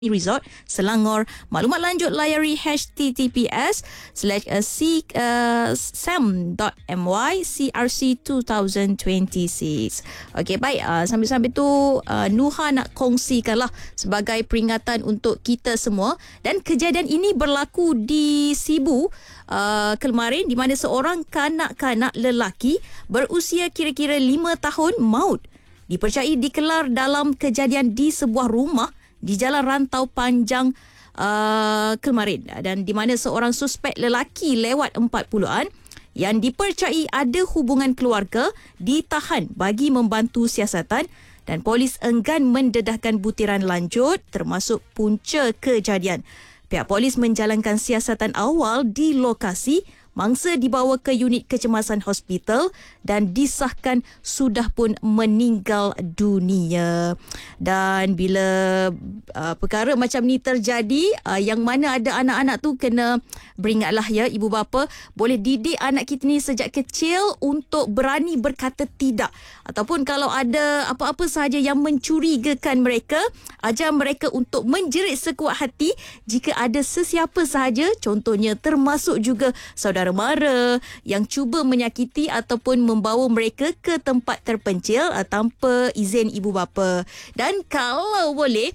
Resort Selangor. Maklumat lanjut layari https://sam.my crc2026. Okey, baik. Sambil-sambil tu Nuha nak kongsikanlah sebagai peringatan untuk kita semua, dan kejadian ini berlaku di Sibu kemarin, di mana seorang kanak-kanak lelaki berusia kira-kira 5 tahun maut dipercayai dikelar dalam kejadian di sebuah rumah di Jalan Rantau Panjang kemarin, dan di mana seorang suspek lelaki lewat 40-an yang dipercayai ada hubungan keluarga ditahan bagi membantu siasatan, dan polis enggan mendedahkan butiran lanjut termasuk punca kejadian. Pihak polis menjalankan siasatan awal di lokasi, mangsa dibawa ke unit kecemasan hospital dan disahkan sudah pun meninggal dunia. Dan bila perkara macam ni terjadi, yang mana ada anak-anak tu, kena beringatlah ya ibu bapa, boleh didik anak kita ni sejak kecil untuk berani berkata tidak, ataupun kalau ada apa-apa sahaja yang mencurigakan mereka, ajar mereka untuk menjerit sekuat hati jika ada sesiapa sahaja, contohnya termasuk juga saudara mara yang cuba menyakiti ataupun membawa mereka ke tempat terpencil tanpa izin ibu bapa. Dan kalau boleh,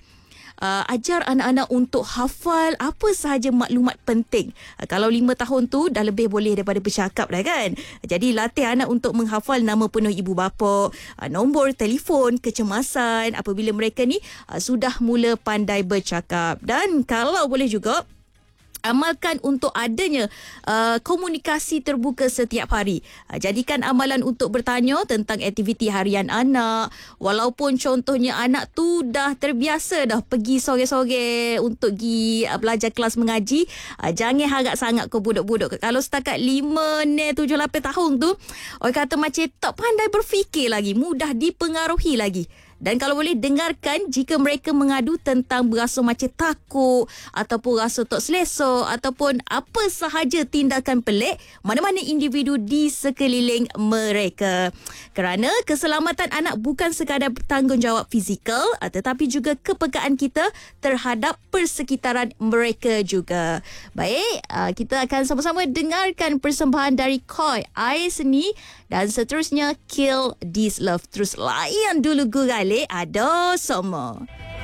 ajar anak-anak untuk hafal apa sahaja maklumat penting. Kalau 5 tahun tu dah lebih boleh daripada bercakap dah kan. Jadi latih anak untuk menghafal nama penuh ibu bapa, nombor telefon kecemasan apabila mereka ni sudah mula pandai bercakap. Dan kalau boleh juga, amalkan untuk adanya komunikasi terbuka setiap hari. Jadikan amalan untuk bertanya tentang aktiviti harian anak. Walaupun contohnya anak tu dah terbiasa dah pergi sore-sore untuk pergi belajar kelas mengaji, jangan harap sangat ke budak-budak. Kalau setakat 5, 7, 8 tahun tu, orang kata macam tak pandai berfikir lagi, mudah dipengaruhi lagi. Dan kalau boleh, dengarkan jika mereka mengadu tentang berasa macam takut ataupun rasa tak selesa ataupun apa sahaja tindakan pelik mana-mana individu di sekeliling mereka. Kerana keselamatan anak bukan sekadar tanggungjawab fizikal, tetapi juga kepekaan kita terhadap persekitaran mereka juga. Baik, kita akan sama-sama dengarkan persembahan dari Koi, Air Seni, dan seterusnya Kill This Love. Terus layan dulu gurale, ada semua.